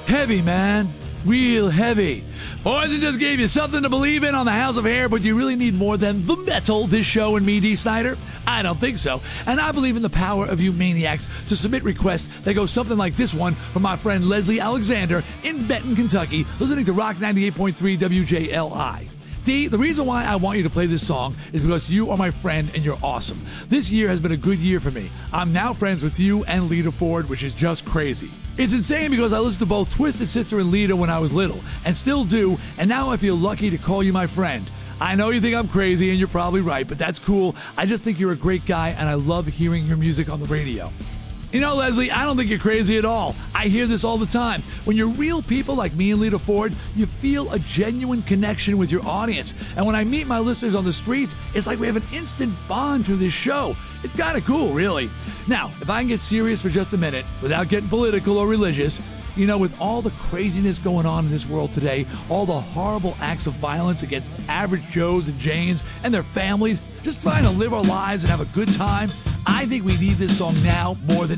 Heavy, man. Real heavy. Poison just gave you something to believe in on the House of Hair, but do you really need more than the metal, this show, and me, D. Snyder? I don't think so. And I believe in the power of you maniacs to submit requests that go something like this one from my friend Leslie Alexander in Benton, Kentucky, listening to Rock 98.3 WJLI. D, the reason why I want you to play this song is because you are my friend and you're awesome. This year has been a good year for me. I'm now friends with you and Lita Ford, which is just crazy. It's insane because I listened to both Twisted Sister and Lita when I was little, and still do, and now I feel lucky to call you my friend. I know you think I'm crazy, and you're probably right, but that's cool. I just think you're a great guy, and I love hearing your music on the radio. You know, Leslie, I don't think you're crazy at all. I hear this all the time. When you're real people like me and Lita Ford, you feel a genuine connection with your audience. And when I meet my listeners on the streets, it's like we have an instant bond through this show. It's kind of cool, really. Now, if I can get serious for just a minute, without getting political or religious, you know, with all the craziness going on in this world today, all the horrible acts of violence against average Joes and Janes and their families, just trying to live our lives and have a good time, I think we need this song now more than